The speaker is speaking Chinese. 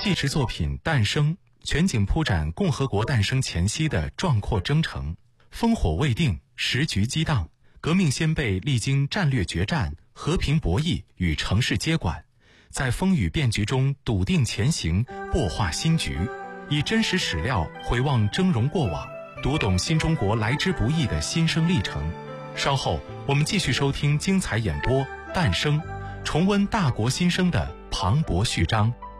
纪实作品《诞生》全景铺展共和国诞生前夕的壮阔征程，烽火未定，时局激荡，革命先辈历经战略决战、和平博弈与城市接管，在风雨变局中笃定前行，擘画新局，以真实史料回望峥嵘过往，读懂新中国来之不易的新生历程。稍后我们继续收听精彩演播《诞生》，重温大国新生的磅礴序章。